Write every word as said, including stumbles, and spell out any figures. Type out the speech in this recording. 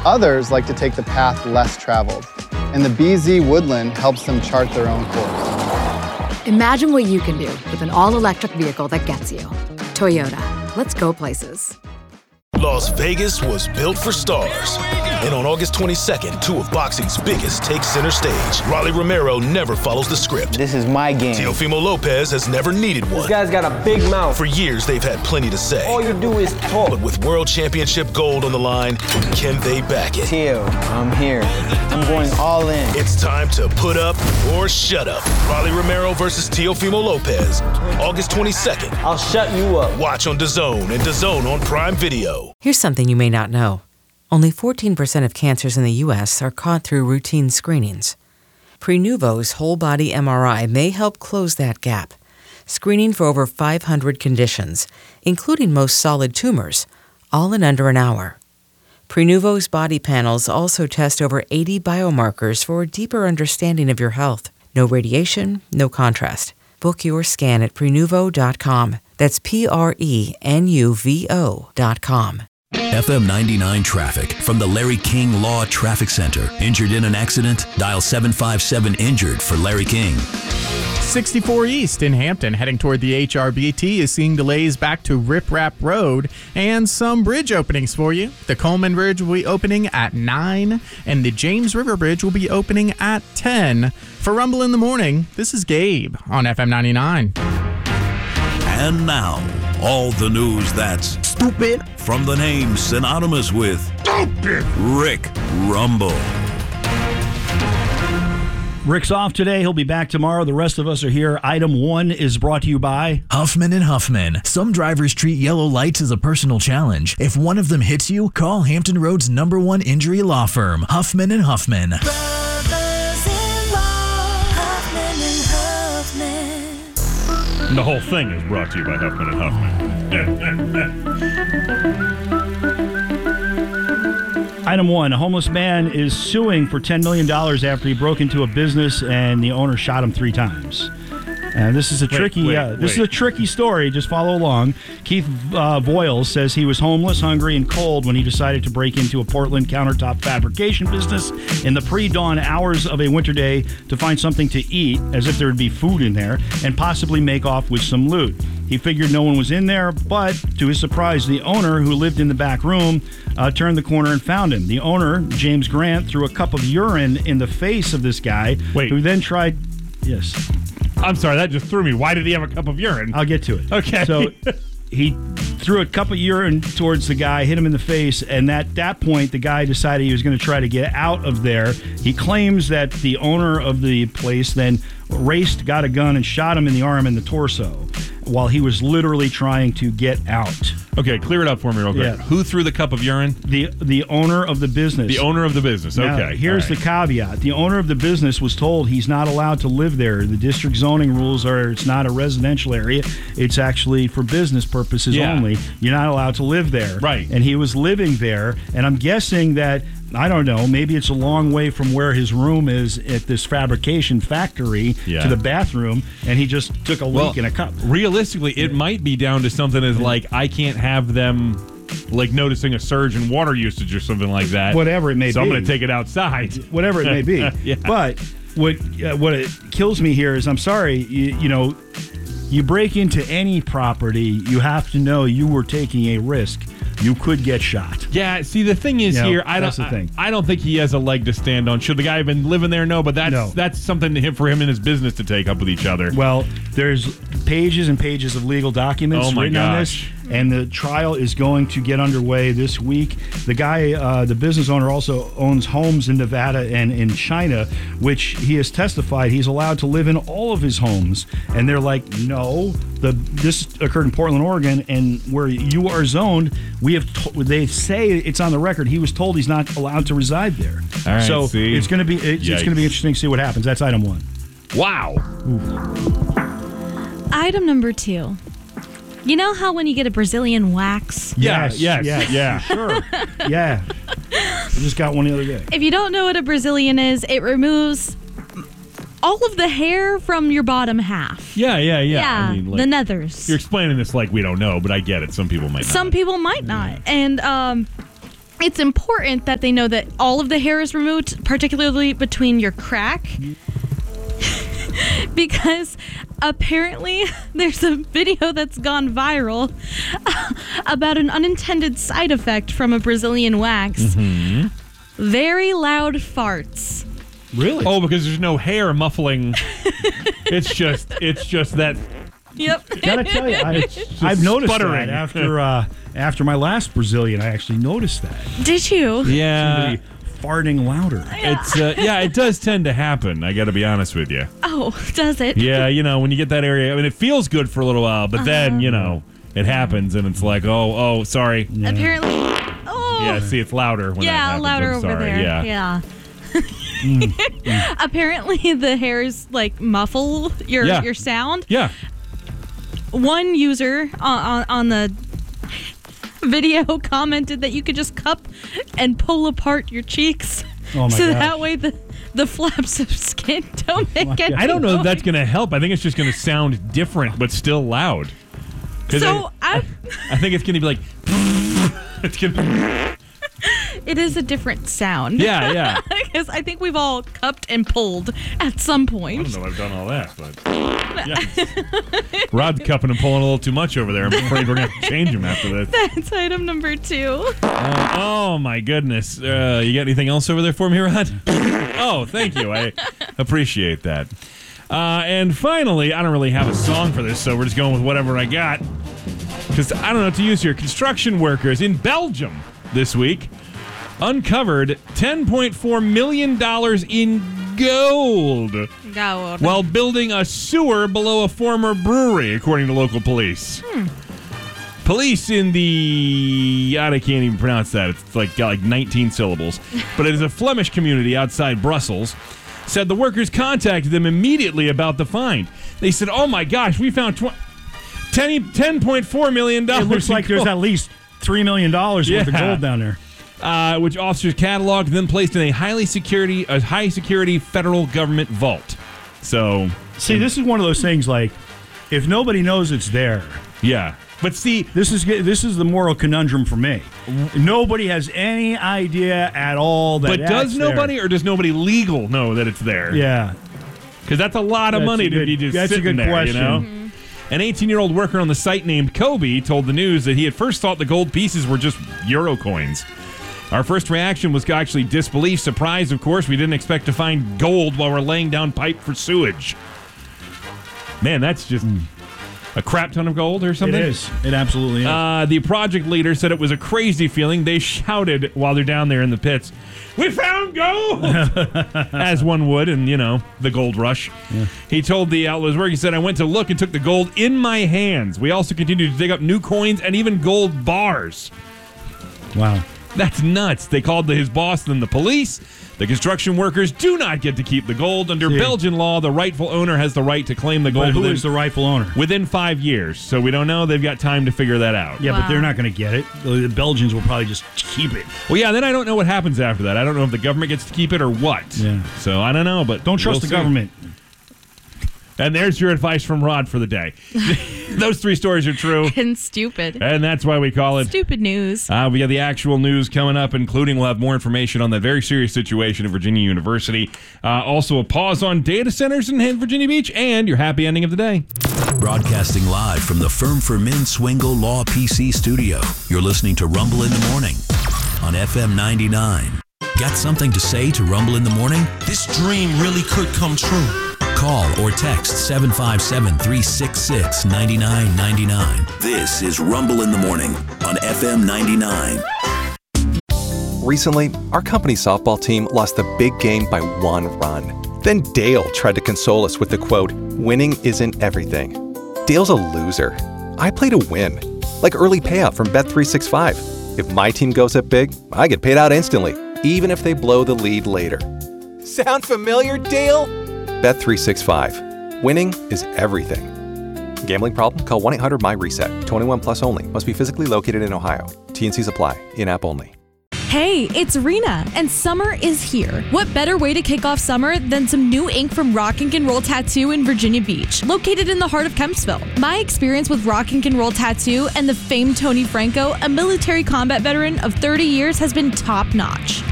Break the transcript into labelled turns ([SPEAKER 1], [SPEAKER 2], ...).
[SPEAKER 1] Others like to take the path less traveled, and the B Z Woodland helps them chart their own course.
[SPEAKER 2] Imagine what you can do with an all-electric vehicle that gets you. Toyota. Let's go places.
[SPEAKER 3] Las Vegas was built for stars. And on August twenty-second, two of boxing's biggest take center stage. Rolly Romero never follows the script.
[SPEAKER 4] This is my game.
[SPEAKER 3] Teofimo Lopez has never needed one.
[SPEAKER 4] This guy's got a big mouth.
[SPEAKER 3] For years, they've had plenty to say.
[SPEAKER 4] All you do is talk.
[SPEAKER 3] But with World Championship gold on the line, can they back it?
[SPEAKER 4] Teo, I'm here. I'm going all in.
[SPEAKER 3] It's time to put up or shut up. Rolly Romero versus Teofimo Lopez. August twenty-second.
[SPEAKER 4] I'll shut you up.
[SPEAKER 3] Watch on DAZN and DAZN on Prime Video.
[SPEAKER 5] Here's something you may not know. Only fourteen percent of cancers in the U S are caught through routine screenings. Prenuvo's whole-body M R I may help close that gap, screening for over five hundred conditions, including most solid tumors, all in under an hour. Prenuvo's body panels also test over eighty biomarkers for a deeper understanding of your health. No radiation, no contrast. Book your scan at prenuvo dot com. That's P R E N U V O dot com.
[SPEAKER 6] F M ninety-nine traffic from the Larry King Law Traffic Center. Injured in an accident? Dial seven five seven injured for Larry King.
[SPEAKER 7] sixty-four East in Hampton, heading toward the H R B T, is seeing delays back to Rip Rap Road and some bridge openings for you. The Coleman Bridge will be opening at nine, and the James River Bridge will be opening at ten. For Rumble in the Morning, this is Gabe on F M ninety-nine.
[SPEAKER 6] And now, all the news that's stupid from the name synonymous with stupid. Rick Rumble.
[SPEAKER 8] Rick's off today. He'll be back tomorrow. The rest of us are here. Item one is brought to you by
[SPEAKER 9] Huffman and Huffman. Some drivers treat yellow lights as a personal challenge. If one of them hits you, call Hampton Road's number one injury law firm, Huffman and Huffman.
[SPEAKER 10] The whole thing is brought to you by Huffman and Huffman.
[SPEAKER 8] Item one, a homeless man is suing for ten million dollars after he broke into a business and the owner shot him three times. And this is a
[SPEAKER 10] Wait,
[SPEAKER 8] tricky
[SPEAKER 10] wait,
[SPEAKER 8] uh, this
[SPEAKER 10] wait.
[SPEAKER 8] is a tricky story. Just follow along. Keith uh, Voiles says he was homeless, hungry, and cold when he decided to break into a Portland countertop fabrication business in the pre-dawn hours of a winter day to find something to eat, as if there would be food in there, and possibly make off with some loot. He figured no one was in there, but to his surprise, the owner, who lived in the back room, uh, turned the corner and found him. The owner, James Grant, threw a cup of urine in the face of this guy,
[SPEAKER 10] Wait.
[SPEAKER 8] who then tried... Yes.
[SPEAKER 10] I'm sorry, that just threw me. Why did he have a cup of urine?
[SPEAKER 8] I'll get to it.
[SPEAKER 10] Okay.
[SPEAKER 8] So he threw a cup of urine towards the guy, hit him in the face, and at that point, the guy decided he was going to try to get out of there. He claims that the owner of the place then raced, got a gun, and shot him in the arm and the torso while he was literally trying to get out.
[SPEAKER 10] Okay, clear it up for me real quick.
[SPEAKER 8] Yeah.
[SPEAKER 10] Who threw the cup of urine?
[SPEAKER 8] The the owner of the business.
[SPEAKER 10] The owner of the business,
[SPEAKER 8] Now,
[SPEAKER 10] okay.
[SPEAKER 8] here's
[SPEAKER 10] all right.
[SPEAKER 8] the caveat. The owner of the business was told he's not allowed to live there. The district zoning rules are it's not a residential area. It's actually for business purposes
[SPEAKER 10] Yeah.
[SPEAKER 8] only. You're not allowed to live there.
[SPEAKER 10] Right.
[SPEAKER 8] And he was living there, and I'm guessing that, I don't know, maybe it's a long way from where his room is at this fabrication factory
[SPEAKER 10] Yeah.
[SPEAKER 8] to the bathroom, and he just took a leak
[SPEAKER 10] Well,
[SPEAKER 8] in a cup.
[SPEAKER 10] Realistically, it might be down to something as like, I can't have them like noticing a surge in water usage or something like that.
[SPEAKER 8] Whatever it may
[SPEAKER 10] so
[SPEAKER 8] be.
[SPEAKER 10] I'm going to take it outside.
[SPEAKER 8] Whatever it may be.
[SPEAKER 10] Yeah.
[SPEAKER 8] But what uh, what it kills me here is, I'm sorry, you, you know, you break into any property, you have to know you were taking a risk. You could get shot.
[SPEAKER 10] Yeah, see, the thing is
[SPEAKER 8] You know,
[SPEAKER 10] here, I don't,
[SPEAKER 8] that's the thing.
[SPEAKER 10] I, I don't think he has a leg to stand on. Should the guy have been living there? No, but that's
[SPEAKER 8] No.
[SPEAKER 10] that's something to him for him and his business to take up with each other.
[SPEAKER 8] Well, there's pages and pages of legal documents
[SPEAKER 10] Oh, my
[SPEAKER 8] written on this,
[SPEAKER 10] gosh.
[SPEAKER 8] and the trial is going to get underway this week. The guy, uh, the business owner, also owns homes in Nevada and in China, which he has testified he's allowed to live in all of his homes. And they're like, no, the this occurred in Portland, Oregon, and where you are zoned, we have to- they say it's on the record. He was told he's not allowed to reside there.
[SPEAKER 10] All right,
[SPEAKER 8] so
[SPEAKER 10] see?
[SPEAKER 8] it's going to be it's, it's going to be
[SPEAKER 10] Yikes.
[SPEAKER 8] interesting to see what happens. That's item one.
[SPEAKER 10] Wow.
[SPEAKER 11] Item number two. You know how when you get a Brazilian wax?
[SPEAKER 10] Yeah,
[SPEAKER 8] Yes,
[SPEAKER 10] yes,
[SPEAKER 8] yes,
[SPEAKER 10] yeah.
[SPEAKER 8] Sure. Yeah. I just got one the other day.
[SPEAKER 11] If you don't know what a Brazilian is, it removes all of the hair from your bottom half.
[SPEAKER 10] Yeah, yeah, yeah.
[SPEAKER 11] Yeah,
[SPEAKER 10] I mean, like,
[SPEAKER 11] the nethers.
[SPEAKER 10] You're explaining this like we don't know, but I get it. Some people might not.
[SPEAKER 11] Some people might not. And um, it's important that they know that all of the hair is removed, particularly between your crack. Because apparently there's a video that's gone viral about an unintended side effect from a Brazilian wax.
[SPEAKER 10] Mm-hmm.
[SPEAKER 11] Very loud farts.
[SPEAKER 10] Really? Oh, because there's no hair muffling. it's just, it's just that.
[SPEAKER 11] Yep.
[SPEAKER 8] Gotta tell you, I, I've noticed sputtering. that after uh, after my last Brazilian. I actually noticed that.
[SPEAKER 11] Did you?
[SPEAKER 10] Yeah.
[SPEAKER 8] Somebody farting louder.
[SPEAKER 11] Yeah.
[SPEAKER 10] It's uh, yeah, it does tend to happen. I got to be honest with you.
[SPEAKER 11] Oh, does it?
[SPEAKER 10] Yeah, you know when you get that area, I mean, it feels good for a little while, but uh-huh. then you know it happens, and it's like, oh, oh, sorry.
[SPEAKER 11] Yeah. Apparently. Oh.
[SPEAKER 10] Yeah. See, it's louder. When
[SPEAKER 11] yeah,
[SPEAKER 10] that happens.
[SPEAKER 11] louder
[SPEAKER 10] I'm
[SPEAKER 11] over
[SPEAKER 10] sorry.
[SPEAKER 11] there.
[SPEAKER 10] Yeah.
[SPEAKER 11] Yeah. mm. Mm. Apparently, the hairs like muffle your
[SPEAKER 10] yeah.
[SPEAKER 11] your sound.
[SPEAKER 10] Yeah.
[SPEAKER 11] One user on, on, on the video commented that you could just cup and pull apart your cheeks.
[SPEAKER 8] Oh my
[SPEAKER 11] so
[SPEAKER 8] gosh.
[SPEAKER 11] that way the, the flaps of skin don't make
[SPEAKER 8] Oh
[SPEAKER 11] any
[SPEAKER 10] I don't know
[SPEAKER 11] noise.
[SPEAKER 10] if that's going to help. I think it's just going to sound different, but still loud.
[SPEAKER 11] So
[SPEAKER 10] I,
[SPEAKER 11] I,
[SPEAKER 10] I think it's going to be like. It's going to.
[SPEAKER 11] It is a different sound.
[SPEAKER 10] Yeah, yeah.
[SPEAKER 11] Because I think we've all cupped and pulled at some point.
[SPEAKER 10] I don't know if I've done all that, but yeah. Rod's cupping and pulling a little too much over there. I'm afraid we're going to have to change him after this.
[SPEAKER 11] That's item number two.
[SPEAKER 10] Uh, oh, my goodness. Uh, you got anything else over there for me, Rod? Oh, thank you. I appreciate that. Uh, and finally, I don't really have a song for this, so we're just going with whatever I got. Because I don't know what to use here. Construction workers in Belgium this week uncovered ten point four million dollars in gold
[SPEAKER 11] Gold.
[SPEAKER 10] while building a sewer below a former brewery, according to local police.
[SPEAKER 11] Hmm.
[SPEAKER 10] Police in the... I can't even pronounce that. It's like got like nineteen syllables. But it is a Flemish community outside Brussels. Said the workers contacted them immediately about the find. They said, oh my gosh, we found tw- ten point four million dollars.
[SPEAKER 8] It looks like there's at least three million dollars
[SPEAKER 10] yeah.
[SPEAKER 8] worth of gold down there.
[SPEAKER 10] Uh, which officers cataloged, then placed in a highly security, a high security federal government vault. So,
[SPEAKER 8] see, this is one of those things. Like, if nobody knows it's there,
[SPEAKER 10] yeah. But see,
[SPEAKER 8] this is this is the moral conundrum for me. Nobody has any idea at all that.
[SPEAKER 10] But does
[SPEAKER 8] that's
[SPEAKER 10] nobody,
[SPEAKER 8] there.
[SPEAKER 10] or does nobody legal know that it's there?
[SPEAKER 8] Yeah,
[SPEAKER 10] because that's a lot of
[SPEAKER 8] that's
[SPEAKER 10] money
[SPEAKER 8] good,
[SPEAKER 10] to be just
[SPEAKER 8] that's
[SPEAKER 10] sitting
[SPEAKER 8] a good
[SPEAKER 10] there.
[SPEAKER 8] question.
[SPEAKER 10] You know.
[SPEAKER 11] Mm-hmm.
[SPEAKER 10] An eighteen-year-old worker on the site named Kobe told the news that he at first thought the gold pieces were just euro coins. Our first reaction was actually disbelief, surprise, of course. We didn't expect to find gold while we're laying down pipe for sewage. Man, that's just a crap ton of gold or something?
[SPEAKER 8] It is. It absolutely is.
[SPEAKER 10] Uh, the project leader said it was a crazy feeling. They shouted while they're down there in the pits, "We found gold!" As one would in, you know, the gold rush.
[SPEAKER 8] Yeah.
[SPEAKER 10] He told the Outlaws work, he said, "I went to look and took the gold in my hands. We also continued to dig up new coins and even gold bars."
[SPEAKER 8] Wow.
[SPEAKER 10] That's nuts. They called his boss, then the police. The construction workers do not get to keep the gold. Under
[SPEAKER 8] See.
[SPEAKER 10] Belgian law, the rightful owner has the right to claim the gold
[SPEAKER 8] But who
[SPEAKER 10] within,
[SPEAKER 8] is the rightful owner?
[SPEAKER 10] within five years. So we don't know. They've got time to figure that out.
[SPEAKER 8] Yeah,
[SPEAKER 11] Wow.
[SPEAKER 8] but they're not going to get it. The Belgians will probably just keep it.
[SPEAKER 10] Well, yeah, then I don't know what happens after that. I don't know if the government gets to keep it or what.
[SPEAKER 8] Yeah.
[SPEAKER 10] So I don't know, but
[SPEAKER 8] Don't trust
[SPEAKER 10] we'll
[SPEAKER 8] the
[SPEAKER 10] see.
[SPEAKER 8] government.
[SPEAKER 10] And there's your advice from Rod for the day. Those three stories are true,
[SPEAKER 11] And stupid.
[SPEAKER 10] and that's why we call it.
[SPEAKER 11] Stupid news.
[SPEAKER 10] Uh, we got the actual news coming up, including we'll have more information on that very serious situation at Virginia University. Uh, also, a pause on data centers in Virginia Beach, and your happy ending of the day.
[SPEAKER 6] Broadcasting live from the Firm for Men Swingle Law P C studio. You're listening to Rumble in the Morning on F M ninety-nine. Got something to say to Rumble in the Morning?
[SPEAKER 12] This dream really could come true.
[SPEAKER 6] Call or text seven five seven, three six six, nine nine nine nine. This is Rumble in the Morning on F M ninety-nine.
[SPEAKER 13] Recently, our company softball team lost the big game by one run. Then Dale tried to console us with the quote, "Winning isn't everything." Dale's a loser. I play to win. Like early payout from Bet three sixty-five. If my team goes up big, I get paid out instantly, even if they blow the lead later. Sound familiar, Dale? Bet three sixty-five. Winning is everything. Gambling problem? Call one eight hundred M Y RESET. twenty-one plus only. Must be physically located in Ohio. T and C's apply. In-app only.
[SPEAKER 11] Hey, it's Rena, and summer is here. What better way to kick off summer than some new ink from Rock Ink and Roll Tattoo in Virginia Beach, located in the heart of Kempsville. My experience with Rock Ink and Roll Tattoo and the famed Tony Franco, a military combat veteran of thirty years, has been top-notch.